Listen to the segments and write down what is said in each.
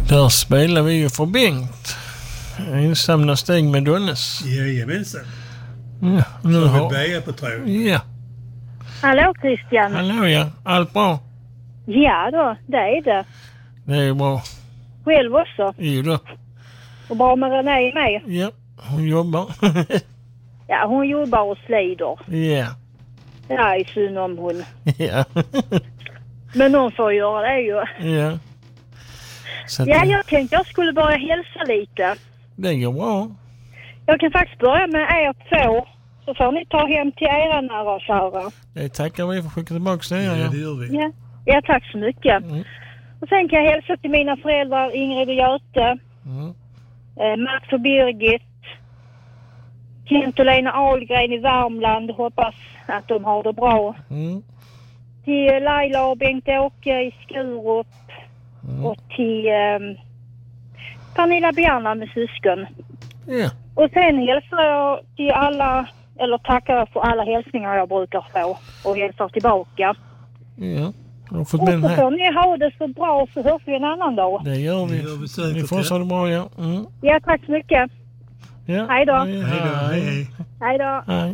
Där spelar vi ju för Bengt. Ensamma steg med Donnes. Jajamensan. Ja, nu Så har... vi börjar på tråden. Ja. Hallå Christian. Hallå ja, allt bra? Ja då, det är det. Det är bra. Själv också. Jo då. Och bra med René med. Ja, hon jobbar. Ja, hon jobbar och slider. Ja. Det är synd om hon. Ja. Men någon får göra det ju. Ja. Så Ja, jag tänkte jag skulle börja hälsa lite. Det går bra. Jag kan faktiskt börja med er två. Så får ni ta hem till era nära och kära. Det tackar vi för att skicka tillbaka det. Ja, Ja. det gör vi. Ja, tack så mycket. Mm. Och sen kan jag hälsa till mina föräldrar Ingrid och Göte. Mm. Max och Birgit. Kent och Lena Ahlgren i Värmland. Hoppas att de har det bra. Mm. Till Laila och Bengt-Åke i Skurup. Och till Pernilla Bjarna med syskon. Ja. Och sen hälsar jag till alla, eller tackar för alla hälsningar jag brukar få. Och hälsar tillbaka. Ja. Och så får ni ha det så bra, så hörs vi en annan dag. Det gör vi. Vi får så det bra, ja. Mm. Ja, tack så mycket. Ja. Hej då. Hej då, hej. Hej då. Hej.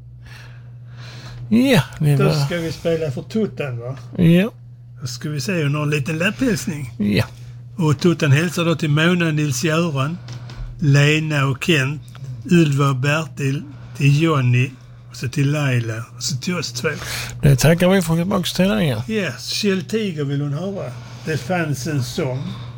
Ja, det Då var... ska vi spela för Tutten, va? Ja. Då ska vi se om någon liten läpphälsning. Ja. Och Tutten hälsar då till Mona, Nils-Göran, Lena och Kent, Ylva och Bertil, till Jonny, och så till Laila, och så till oss två. Det tackar vi för tillbaka till dig, ja. Yes, Kjell Tiger vill hon höra. Det fanns en sång.